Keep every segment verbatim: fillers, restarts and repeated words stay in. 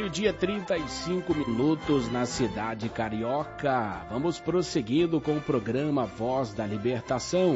Meio-dia, trinta e cinco minutos na cidade carioca. Vamos prosseguindo com o programa Voz da Libertação.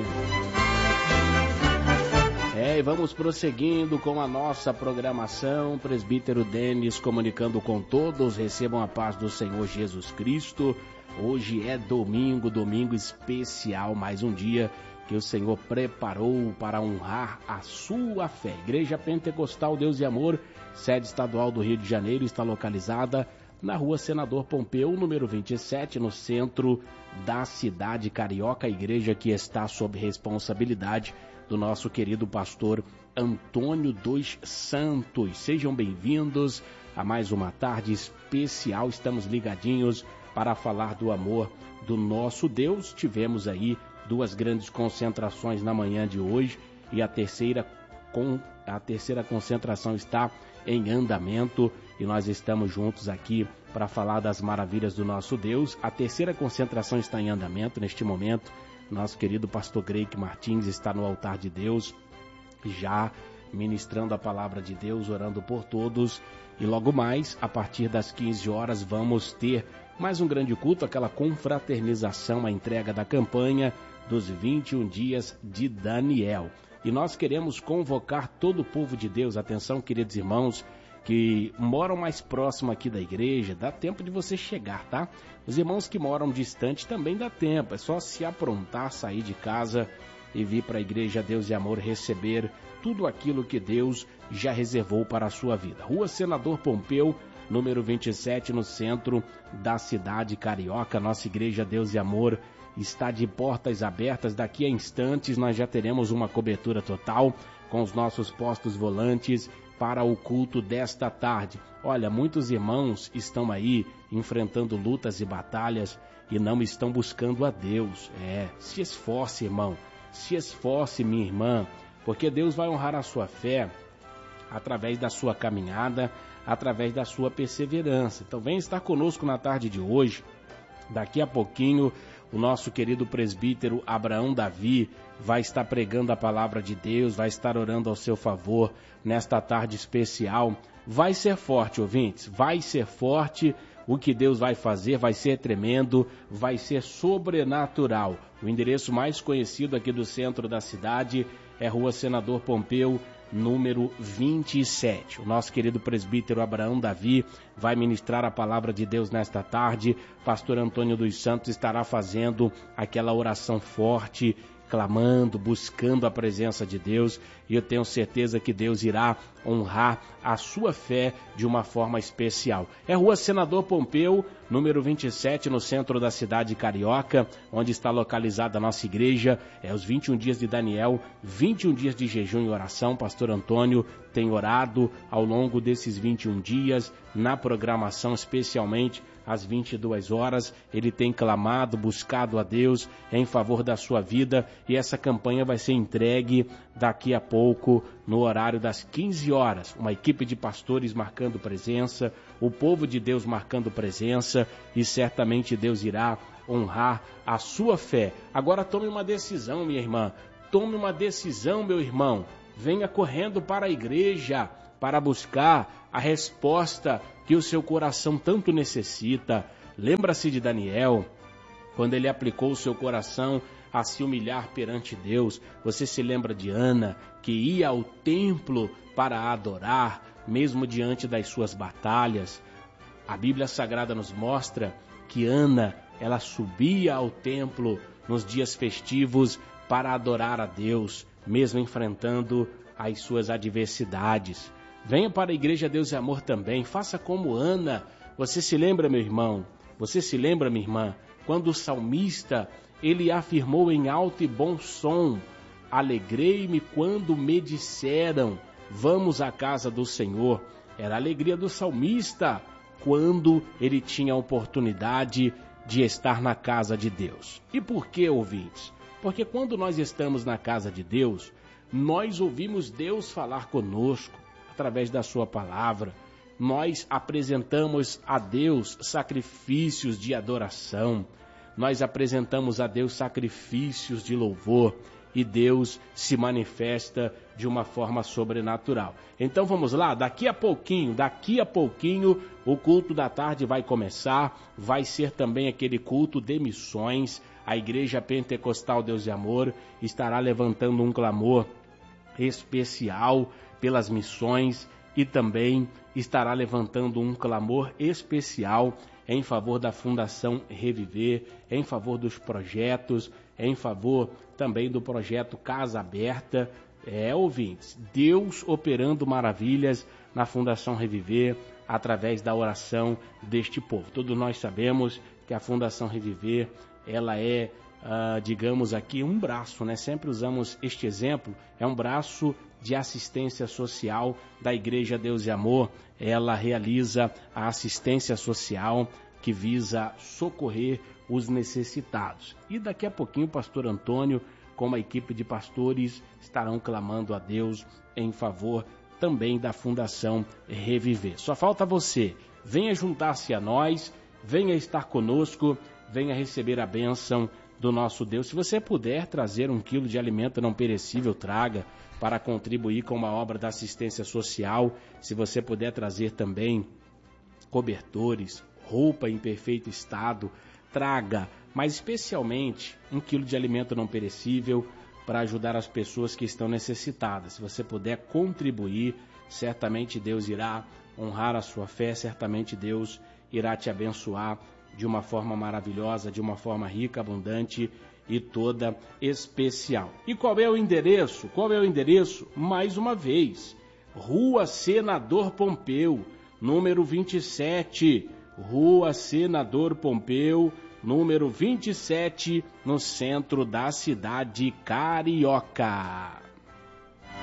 É, e vamos prosseguindo com a nossa programação. Presbítero Denis comunicando com todos. Recebam a paz do Senhor Jesus Cristo. Hoje é domingo, domingo especial, mais um dia que o Senhor preparou para honrar a sua fé. Igreja Pentecostal Deus e Amor, sede estadual do Rio de Janeiro, está localizada na rua Senador Pompeu, número vinte e sete, no centro da cidade carioca. A igreja que está sob responsabilidade do nosso querido pastor Antônio dos Santos. Sejam bem-vindos a mais uma tarde especial. Estamos ligadinhos para falar do amor do nosso Deus. Tivemos aí duas grandes concentrações na manhã de hoje e a terceira, com, a terceira concentração está em andamento e nós estamos juntos aqui para falar das maravilhas do nosso Deus. A terceira concentração está em andamento neste momento. Nosso querido pastor Greik Martins está no altar de Deus, já ministrando a palavra de Deus, orando por todos. E logo mais, a partir das quinze horas, vamos ter mais um grande culto, aquela confraternização, a entrega da campanha dos vinte e um dias de Daniel. E nós queremos convocar todo o povo de Deus. Atenção, queridos irmãos que moram mais próximo aqui da igreja, dá tempo de você chegar, tá? Os irmãos que moram distante também dá tempo, é só se aprontar, sair de casa e vir para a igreja Deus e Amor receber tudo aquilo que Deus já reservou para a sua vida. Rua Senador Pompeu, número vinte e sete, no centro da cidade carioca. Nossa igreja Deus e Amor está de portas abertas. Daqui a instantes nós já teremos uma cobertura total com os nossos postos volantes para o culto desta tarde. Olha, muitos irmãos estão aí enfrentando lutas e batalhas e não estão buscando a Deus. É, se esforce, irmão, se esforce, minha irmã, porque Deus vai honrar a sua fé através da sua caminhada, através da sua perseverança. Então vem estar conosco na tarde de hoje. Daqui a pouquinho o nosso querido presbítero Abraão Davi vai estar pregando a palavra de Deus, vai estar orando ao seu favor nesta tarde especial. Vai ser forte, ouvintes, vai ser forte. O que Deus vai fazer vai ser tremendo, vai ser sobrenatural. O endereço mais conhecido aqui do centro da cidade é Rua Senador Pompeu, número vinte e sete. O nosso querido presbítero Abraão Davi vai ministrar a palavra de Deus nesta tarde. Pastor Antônio dos Santos estará fazendo aquela oração forte, clamando, buscando a presença de Deus, e eu tenho certeza que Deus irá honrar a sua fé de uma forma especial. É Rua Senador Pompeu, número vinte e sete, no centro da cidade carioca, onde está localizada a nossa igreja. É os vinte e um dias de Daniel, vinte e um dias de jejum e oração. Pastor Antônio tem orado ao longo desses vinte e um dias, na programação especialmente às vinte e duas horas, ele tem clamado, buscado a Deus em favor da sua vida, e essa campanha vai ser entregue daqui a pouco, no horário das quinze horas. Uma equipe de pastores marcando presença, o povo de Deus marcando presença, e certamente Deus irá honrar a sua fé. Agora tome uma decisão, minha irmã, tome uma decisão, meu irmão, venha correndo para a igreja para buscar a resposta que o seu coração tanto necessita. Lembra-se de Daniel, quando ele aplicou o seu coração a se humilhar perante Deus. Você se lembra de Ana, que ia ao templo para adorar, mesmo diante das suas batalhas. A Bíblia Sagrada nos mostra que Ana, ela subia ao templo nos dias festivos para adorar a Deus, mesmo enfrentando as suas adversidades. Venha para a igreja Deus e Amor também, faça como Ana. Você se lembra, meu irmão? Você se lembra, minha irmã? Quando o salmista, ele afirmou em alto e bom som: alegrei-me quando me disseram, vamos à casa do Senhor. Era a alegria do salmista quando ele tinha a oportunidade de estar na casa de Deus. E por que, ouvintes? Porque quando nós estamos na casa de Deus, nós ouvimos Deus falar conosco através da sua palavra. Nós apresentamos a Deus sacrifícios de adoração. Nós apresentamos a Deus sacrifícios de louvor. e Deus se manifesta de uma forma sobrenatural. Então vamos lá, daqui a pouquinho, daqui a pouquinho, o culto da tarde vai começar, vai ser também aquele culto de missões. A Igreja Pentecostal Deus e Amor estará levantando um clamor especial pelas missões e também estará levantando um clamor especial em favor da Fundação Reviver, em favor dos projetos, em favor também do projeto Casa Aberta. É, ouvintes, Deus operando maravilhas na Fundação Reviver através da oração deste povo. Todos nós sabemos que a Fundação Reviver, ela é, uh, digamos aqui, um braço, né? Sempre usamos este exemplo, é um braço de assistência social da Igreja Deus e Amor. Ela realiza a assistência social que visa socorrer os necessitados. E daqui a pouquinho o pastor Antônio, com uma equipe de pastores, estarão clamando a Deus em favor também da Fundação Reviver. Só falta você, venha juntar-se a nós, venha estar conosco, venha receber a bênção do nosso Deus. Se você puder trazer um quilo de alimento não perecível, traga, para contribuir com uma obra da assistência social. Se você puder trazer também cobertores, roupa em perfeito estado, traga, mas especialmente um quilo de alimento não perecível para ajudar as pessoas que estão necessitadas. Se você puder contribuir, certamente Deus irá honrar a sua fé, certamente Deus irá te abençoar de uma forma maravilhosa, de uma forma rica, abundante e toda especial. E qual é o endereço? Qual é o endereço? Mais uma vez, Rua Senador Pompeu, número vinte e sete, Rua Senador Pompeu, número vinte e sete, no centro da cidade carioca.